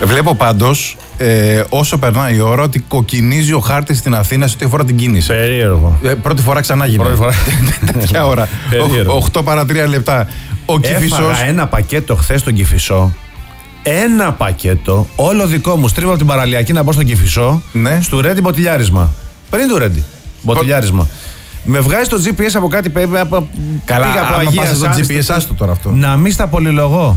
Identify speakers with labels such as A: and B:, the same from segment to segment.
A: Βλέπω πάντως, όσο περνάει η ώρα, ότι κοκκινίζει ο χάρτης στην Αθήνα σε ό,τι αφορά την κίνηση.
B: Περίεργο.
A: Πρώτη φορά ξανά γίνεται.
B: Πρώτη φορά.
A: Τέτοια ώρα. 8 παρά 3 λεπτά. Ο Κηφισός.
B: Έφαγα ένα πακέτο χθες στον Κηφισό. Ένα πακέτο, όλο δικό μου. Στρίβω από την παραλιακή να μπω στον Κηφισό.
A: Ναι.
B: Στου Ρέντι μποτιλιάρισμα. Πριν του Ρέντι. Μποτιλιάρισμα. Με βγάζει το GPS από κάτι που
A: Καλά,
B: πήγα από
A: άμα
B: Αγία
A: πας στο GPS, άστο τώρα αυτό.
B: Να μην στα πολυλογώ.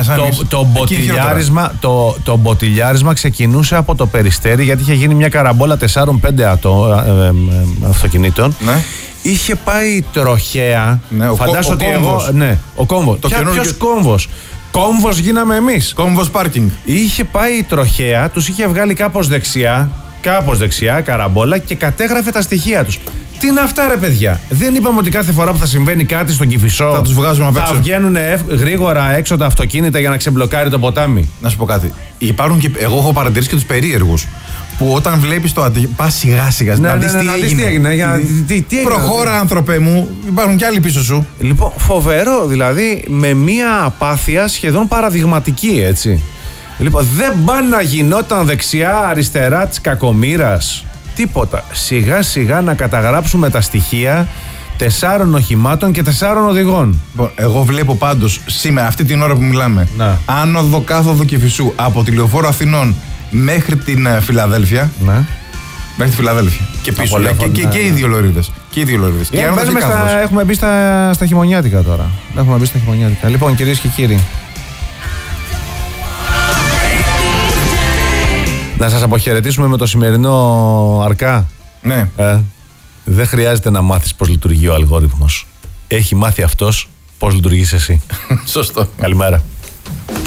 B: Το μποτιλιάρισμα ξεκινούσε από το Περιστέρι, γιατί είχε γίνει μια καραμπόλα 4-5 αυτοκινήτων.
A: Ναι.
B: Είχε πάει τροχαία.
A: Ναι,
B: Φαντάζομαι ότι
A: Κόμβος.
B: Ναι, ο Κόμβος. Ποιος Κόμβος? Κόμβος γίναμε εμείς.
A: Κόμβος πάρκινγκ.
B: Είχε πάει τροχαία, τους είχε βγάλει κάπως δεξιά, καραμπόλα, και κατέγραφε τα στοιχεία τους. Τι είναι αυτά, ρε παιδιά? Δεν είπαμε ότι κάθε φορά που θα συμβαίνει κάτι στον Κηφισό
A: θα τους βγάζουμε απ' έξω?
B: Θα βγαίνουν γρήγορα έξω τα αυτοκίνητα για να ξεμπλοκάρει το ποτάμι.
A: Να σου πω κάτι. Υπάρχουν και, εγώ έχω παρατηρήσει και τους περίεργους, που όταν βλέπεις το πας σιγά σιγά να δεις τι έγινε. Προχώρα, άνθρωπε μου, υπάρχουν κι άλλοι πίσω σου.
B: Λοιπόν, φοβερό, δηλαδή, με μία απάθεια σχεδόν παραδειγματική, έτσι. Λοιπόν, δεν πάνε να γινόταν δεξιά, αριστερά της κακομοίρας. Τίποτα. Σιγά σιγά να καταγράψουμε τα στοιχεία 4 οχημάτων και 4 οδηγών.
A: Λοιπόν, εγώ βλέπω πάντως σήμερα, αυτή την ώρα που μιλάμε, άνοδο κάθοδο Κηφισού από τη Λεωφόρο Αθηνών μέχρι την Φιλαδέλφια.
B: Ναι.
A: Μέχρι τη Φιλαδέλφια. Και πίσω. Και οι δύο λωρίδες. Έχουμε
B: μπει στα χειμωνιάτικα τώρα. Λοιπόν, κυρίες και κύριοι, να σας αποχαιρετήσουμε με το σημερινό αρκά.
A: Ναι.
B: Δεν χρειάζεται να μάθεις πώς λειτουργεί ο αλγόριθμος. Έχει μάθει αυτός πώς λειτουργείς εσύ.
A: Σωστό.
B: Καλημέρα.